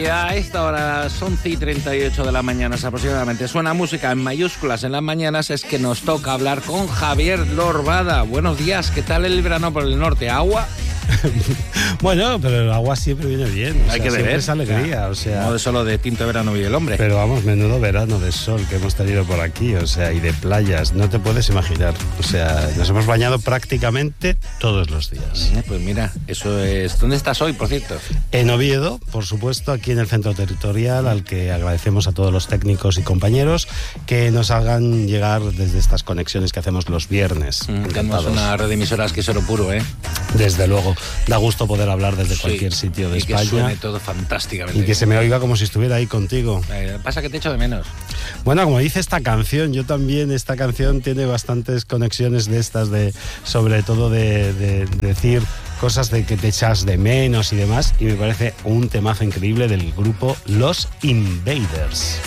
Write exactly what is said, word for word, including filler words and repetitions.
a esta hora, las once y treinta y ocho de la mañana aproximadamente, suena música en mayúsculas en las mañanas, es que nos toca hablar con Javier Lorbada. Buenos días, ¿qué tal el verano por el norte? ¿Agua? Bueno, pero el agua siempre viene bien. O Hay sea, que beber. Es alegría, o sea. No de solo de tinto de verano vive el hombre. Pero vamos, menudo verano de sol que hemos tenido por aquí, o sea, y de playas, no te puedes imaginar. O sea, nos hemos bañado prácticamente todos los días. Eh, pues mira, eso es. ¿Dónde estás hoy, por cierto? En Oviedo, por supuesto, aquí en el centro territorial, al que agradecemos a todos los técnicos y compañeros que nos hagan llegar desde estas conexiones que hacemos los viernes. Mm, tenemos una red de emisoras que es oro puro, ¿eh? Desde luego, da gusto poder hablar desde Sí, cualquier sitio de y España. que suene todo fantásticamente. Y que se me oiga como si estuviera ahí contigo. Eh, pasa que te echo de menos. Bueno, como dice esta canción, yo también, esta canción tiene bastantes conexiones de estas, de sobre todo de, de, de decir cosas de que te echas de menos y demás, y me parece un temazo increíble del grupo Los Invaders.